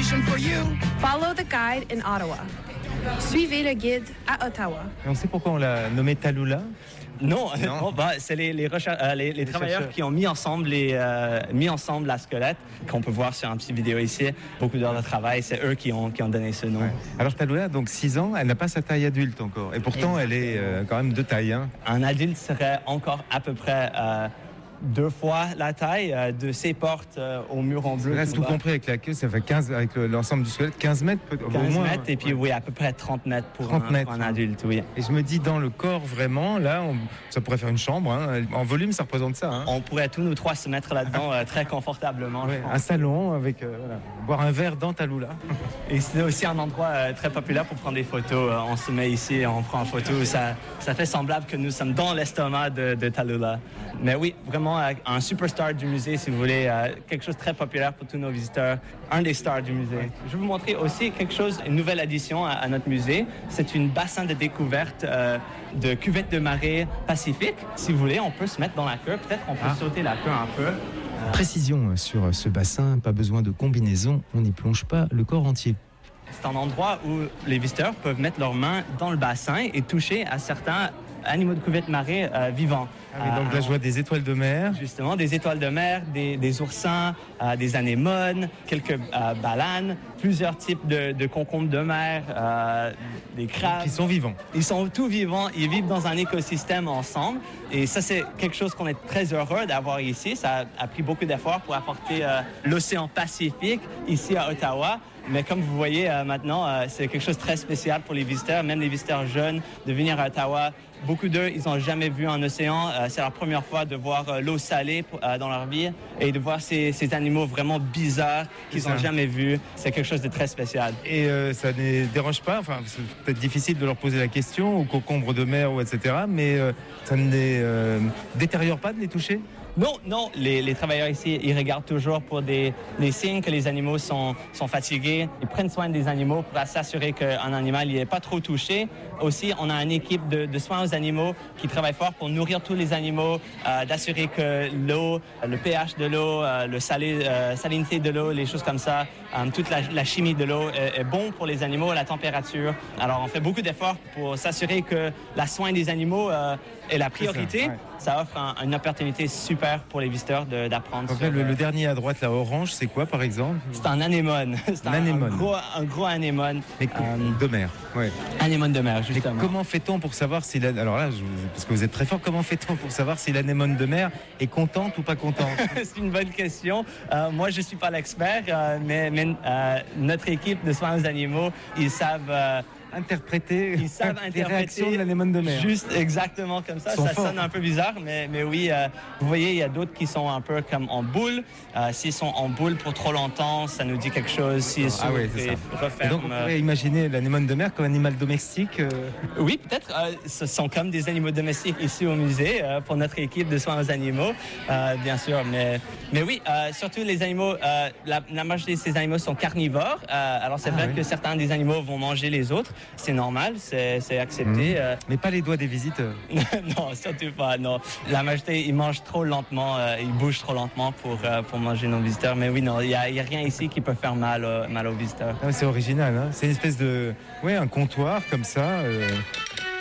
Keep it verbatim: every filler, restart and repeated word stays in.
destination for you. Follow the guide in Ottawa. Suivez le guide à Ottawa. Et on sait pourquoi on l'a nommé Tallulah? Non, non bah, c'est les, les, recher- euh, les, les, les travailleurs chercheurs. qui ont mis ensemble, les, euh, mis ensemble la squelette, qu'on peut voir sur un petit vidéo ici. Beaucoup d'heures de travail, c'est eux qui ont, qui ont donné ce nom. Ouais. Alors Tallulah, donc six ans, elle n'a pas sa taille adulte encore. Et pourtant, Exactement. elle est euh, quand même de taille. Hein. Un adulte serait encore à peu près... Euh, deux fois la taille euh, de ses portes euh, au mur en bleu. Là, tout compris avec la queue, ça fait quinze, avec le, l'ensemble du squelette, quinze mètres peut, quinze au moins. mètres, et puis ouais. oui, à peu près trente mètres pour, trente un, mètres, pour un adulte, oui. Et je me dis, dans le corps, vraiment, là, on, ça pourrait faire une chambre. Hein. En volume, ça représente ça. Hein. On pourrait tous nous trois se mettre là-dedans euh, très confortablement. Ouais, un salon avec, euh, voilà, boire un verre dans Tallulah. Et c'est aussi un endroit euh, très populaire pour prendre des photos. Euh, on se met ici et on prend en photo. Ça, ça fait semblable que nous sommes dans l'estomac de, de Tallulah. Mais oui, vraiment euh, un superstar du musée, si vous voulez, euh, quelque chose de très populaire pour tous nos visiteurs, un des stars du musée. Je vais vous montrer aussi quelque chose, une nouvelle addition à, à notre musée. C'est une bassin de découverte euh, de cuvette de marée Pacifique. Si vous voulez, on peut se mettre dans la queue. Peut-être qu'on peut ah. sauter la queue un peu. Euh... Précision sur ce bassin, pas besoin de combinaison, on n'y plonge pas le corps entier. C'est un endroit où les visiteurs peuvent mettre leurs mains dans le bassin et toucher à certains animaux de cuvette marée euh, vivants. Ah oui, donc là, je vois des étoiles de mer. Justement, des étoiles de mer, des, des oursins, euh, des anémones, quelques euh, baleines, plusieurs types de, de concombres de mer, euh, des crabes. Ils sont vivants. Ils sont tous vivants, ils vivent dans un écosystème ensemble. Et ça, c'est quelque chose qu'on est très heureux d'avoir ici. Ça a pris beaucoup d'efforts pour apporter euh, l'océan Pacifique ici à Ottawa. Mais comme vous voyez euh, maintenant, euh, c'est quelque chose de très spécial pour les visiteurs, même les visiteurs jeunes, de venir à Ottawa. Beaucoup d'eux, ils n'ont jamais vu un océan. Euh, c'est leur première fois de voir euh, l'eau salée euh, dans leur vie et de voir ces, ces animaux vraiment bizarres qu'ils n'ont jamais vus. C'est quelque chose de très spécial. Et euh, ça ne dérange pas, enfin, c'est peut-être difficile de leur poser la question, aux concombres de mer, ou et cetera, mais euh, ça ne les euh, détériore pas de les toucher? Non, non, les, les travailleurs ici, ils regardent toujours pour des, des signes que les animaux sont, sont fatigués. Ils prennent soin des animaux pour s'assurer qu'un animal n'est pas trop touché. Aussi, on a une équipe de, de soins aux animaux qui travaille fort pour nourrir tous les animaux, euh, d'assurer que l'eau, le pH de l'eau, euh, le salé, euh, salinité de l'eau, les choses comme ça, euh, toute la, la chimie de l'eau est, est bon pour les animaux, la température. Alors, on fait beaucoup d'efforts pour s'assurer que la soin des animaux euh, est la priorité. Ça, ouais. Ça offre un, une opportunité super pour les visiteurs de, d'apprendre. Donc sur, là, le, euh, le dernier à droite, là, orange, c'est quoi, par exemple? C'est un anémone. C'est un, un anémone. Un gros, un gros anémone. Et, euh, de mer, oui. Anémone de mer, justement. Et comment fait-on pour savoir si... La, alors là, je, parce que vous êtes très fort, comment fait-on pour savoir si l'anémone de mer est contente ou pas contente? C'est une bonne question. Euh, moi, je ne suis pas l'expert, euh, mais, mais euh, notre équipe de soins aux animaux, ils savent... Euh, interpréter ils savent les réactions de l'anémone de mer. Juste exactement comme ça. Ça forts. Sonne un peu bizarre, mais, mais oui, euh, vous voyez, il y a d'autres qui sont un peu comme en boule. Euh, s'ils sont en boule pour trop longtemps, ça nous dit quelque chose. S'ils ah oui, c'est ça. Et donc, on pourrait imaginer l'anémone de mer comme animal domestique euh... Oui, peut-être. Euh, ce sont comme des animaux domestiques ici au musée euh, pour notre équipe de soins aux animaux, euh, bien sûr. Mais, mais oui, euh, surtout les animaux, euh, la, la majorité de ces animaux sont carnivores. Euh, alors, c'est ah, vrai oui. que certains des animaux vont manger les autres. C'est normal, c'est, c'est accepté. Mmh. Euh... Mais pas les doigts des visiteurs. Non, surtout pas, non. La majorité, ils mangent trop lentement, euh, ils bougent trop lentement pour, euh, pour manger nos visiteurs. Mais oui, non, il n'y a, a rien ici qui peut faire mal, euh, mal aux visiteurs. Ah, c'est original, hein. C'est une espèce de... Ouais, un comptoir comme ça. Euh...